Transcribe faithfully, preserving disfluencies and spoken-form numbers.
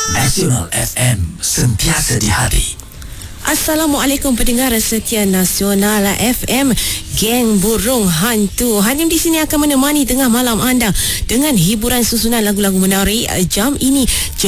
Nasional F M, sentiasa di hati. Assalamualaikum pendengar setia Nasional F M. Geng Burung Hantu Hanim di sini akan menemani tengah malam anda dengan hiburan susunan lagu-lagu menarik jam ini.